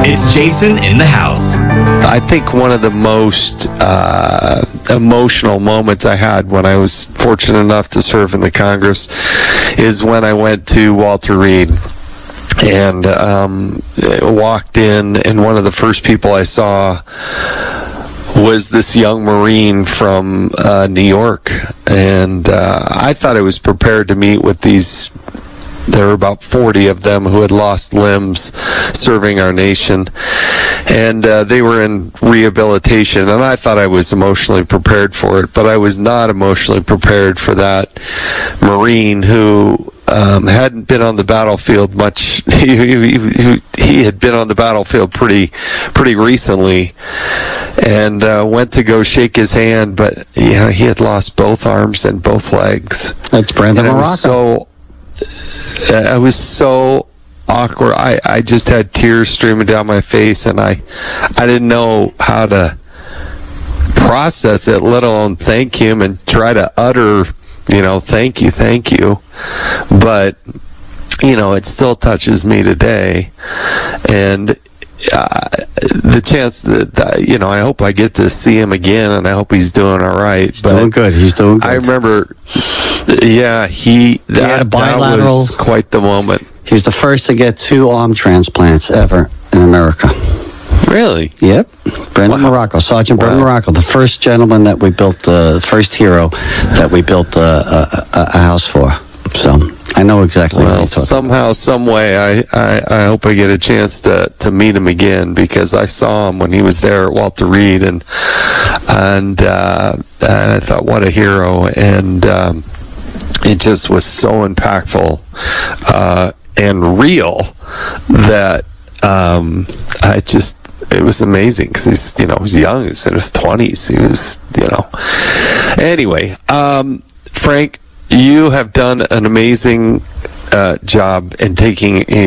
It's Jason in the house. I think one of the most emotional moments I had when I was fortunate enough to serve in the Congress is when I went to Walter Reed and walked in, and one of the first people I saw was this young Marine from New York, and I thought I was prepared to meet with these. There were about 40 of them who had lost limbs serving our nation, and they were in rehabilitation, and I thought I was emotionally prepared for it, but I was not emotionally prepared for that Marine who hadn't been on the battlefield much. He had been on the battlefield pretty recently, and went to go shake his hand, but he had lost both arms and both legs. That's Brandon Morocco. I was so awkward. I just had tears streaming down my face, and I didn't know how to process it, let alone thank him and try to utter, thank you. But, it still touches me today. And the chance that, I hope I get to see him again, and I hope he's doing all right. He's doing good. I remember, he had a bilateral. That was quite the moment. He was the first to get 2 arm transplants ever in America. Really? Yep. Brandon Morocco, Sergeant Brandon Morocco, the first gentleman that we built, the first hero that we built a house for. So I know exactly what you're talking somehow, some way, I hope I get a chance to meet him again, because I saw him when he was there at Walter Reed, and I thought, what a hero, and it just was so impactful and real that it was amazing, because he's, he was young, he was in his 20s, he was, Anyway, Frank, you have done an amazing job in taking